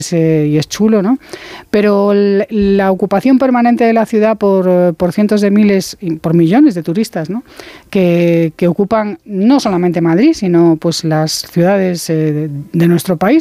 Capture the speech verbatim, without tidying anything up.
y es chulo, ¿no? Pero la ocupación permanente de la ciudad por, por cientos de miles, por millones de turistas, ¿no? Que, que ocupan no solamente Madrid, sino pues las ciudades eh, de, de nuestro país,